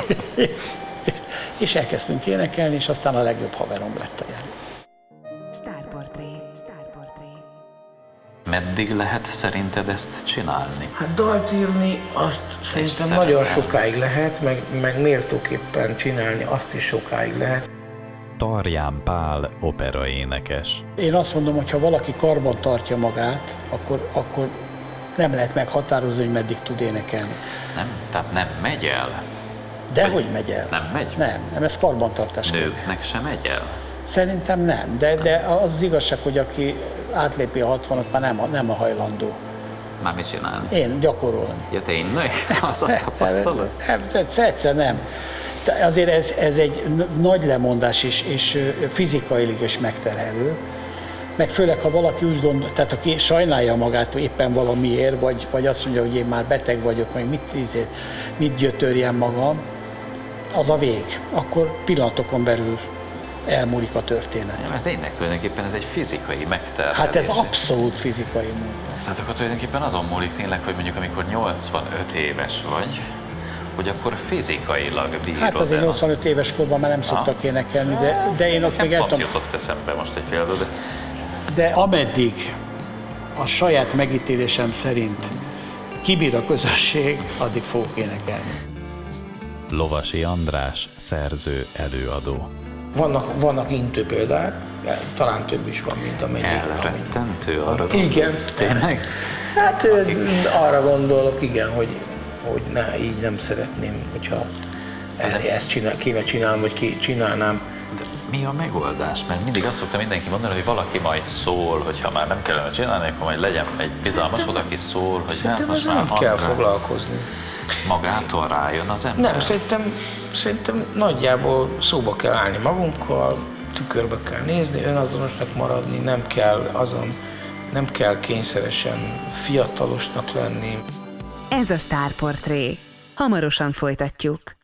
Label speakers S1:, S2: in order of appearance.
S1: És elkezdtünk énekelni, és aztán a legjobb haverom lett a Jani.
S2: Meddig lehet szerinted ezt csinálni?
S1: Hát dalt írni azt szerintem nagyon sokáig lehet, meg méltóképpen csinálni azt is sokáig lehet.
S3: Tarján Pál operaénekes.
S1: Én azt mondom, hogy ha valaki karban tartja magát, akkor nem lehet meghatározni, hogy meddig tud énekelni.
S2: Nem? Tehát nem megy el?
S1: Dehogy megy el.
S2: Nem megy?
S1: Nem, ez karbantartás.
S2: Nőknek sem megy el?
S1: Szerintem nem, de az igazság, hogy aki átlépi a 60-at, már nem a hajlandó.
S2: Már mit csinálni?
S1: Én gyakorolni.
S2: Ja, tényleg? Az a tapasztalat?
S1: Egyszer nem. Azért ez egy nagy lemondás, és fizikailag is megterhelő. Meg főleg, ha valaki úgy gondol, tehát aki sajnálja magát éppen valamiért, vagy azt mondja, hogy én már beteg vagyok, meg mit gyötörjem magam, az a vég. Akkor pillanatokon belül elmúlik a történet.
S2: Ja, mert tényleg tulajdonképpen ez egy fizikai megterhelés.
S1: Hát ez abszolút fizikai munka.
S2: Tehát akkor tulajdonképpen azon múlik tényleg, hogy mondjuk amikor 85 éves vagy, hogy akkor fizikailag bírod.
S1: Hát azért 85 éves korban már nem szoktak énekelni, de én azt még el tudom.
S2: Jutott eszembe most egy példa,
S1: de ameddig a saját megítélésem szerint kibír a közösség, addig fogok énekelni.
S3: Lovasi András, szerző, előadó.
S1: Vannak intő példák, talán több is van, mint amennyi.
S2: Elrettentő arra.
S1: Igen.
S2: Tényleg?
S1: Hát arra gondolok, igen, hogy így nem szeretném, hogyha ezt kéne csinálnom, vagy csinálnám.
S2: De mi a megoldás? Mert mindig azt szokta mindenki mondani, hogy valaki majd szól, hogyha már nem kellene csinálni, akkor majd legyen egy bizalmas, aki szól, hogy hát most már
S1: nem kell foglalkozni.
S2: Magától rájön az ember?
S1: Nem, szerintem nagyjából szóba kell állni magunkkal, tükörbe kell nézni, önazonosnak maradni, nem kell kényszeresen fiatalosnak lenni.
S4: Ez a Sztárportré. Hamarosan folytatjuk.